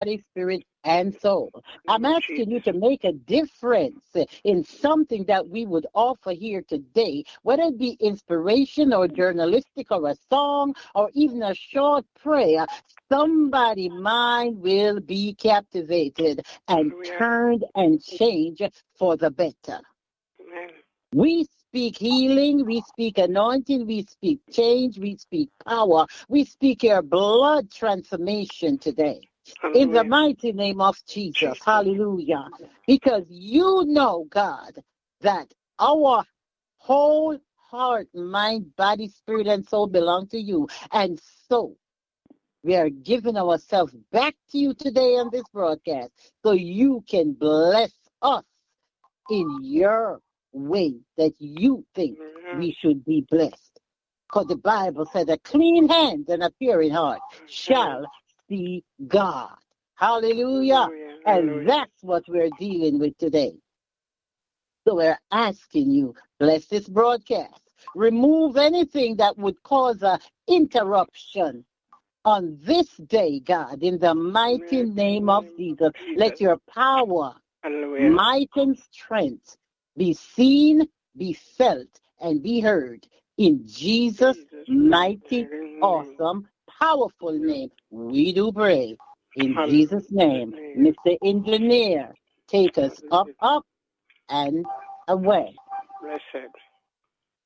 body, spirit, and soul. I'm asking you to make a difference in something that we would offer here today, whether it be inspiration or journalistic or a song or even a short prayer. Somebody's mind will be captivated and turned and changed for the better. Amen. We speak healing, we speak anointing, we speak change, we speak power, we speak your blood transformation today. In the mighty name of Jesus, hallelujah. Because you know, God, that our whole heart, mind, body, spirit, and soul belong to you. And so we are giving ourselves back to you today on this broadcast so you can bless us in your way that you think we should be blessed. Because the Bible said a clean hand and a pure in heart shall see God. Hallelujah. And that's what we're dealing with today. So we're asking you, bless this broadcast. Remove anything that would cause an interruption on this day, God, in the mighty name of Jesus. Let your power, might, and strength be seen, be felt, and be heard in Jesus' mighty, awesome, powerful name. We do pray in Jesus' name. Mr. Engineer, take us up, and away. Blessed.